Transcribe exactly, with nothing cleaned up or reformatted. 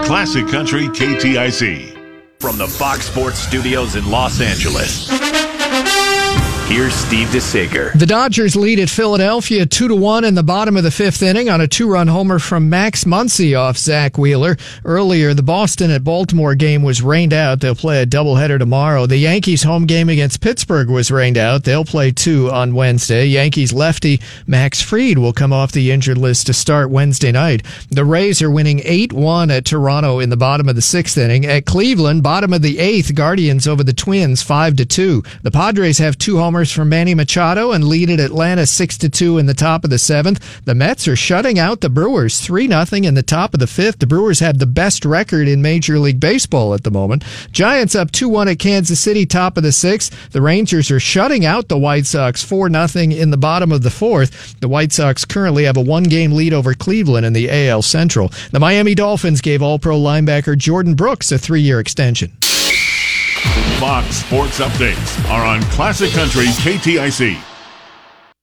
Classic Country K T I C. From the Fox Sports Studios in Los Angeles, here's Steve DeSager. The Dodgers lead at Philadelphia two to one in the bottom of the fifth inning on a two-run homer from Max Muncy off Zach Wheeler. Earlier, the Boston at Baltimore game was rained out. They'll play a doubleheader tomorrow. The Yankees home game against Pittsburgh was rained out. They'll play two on Wednesday. Yankees lefty Max Fried will come off the injured list to start Wednesday night. The Rays are winning eight one at Toronto in the bottom of the sixth inning. At Cleveland, bottom of the eighth, Guardians over the Twins five to two. The Padres have two homers from Manny Machado and lead at Atlanta six to two in the top of the seventh. The Mets are shutting out the Brewers three nothing in the top of the fifth. The Brewers have the best record in Major League Baseball at the moment. Giants up two one at Kansas City, top of the sixth. The Rangers are shutting out the White Sox four nothing in the bottom of the fourth. The White Sox currently have a one-game lead over Cleveland in the A L Central. The Miami Dolphins gave All-Pro linebacker Jordan Brooks a three-year extension. Fox Sports Updates are on Classic Country K T I C.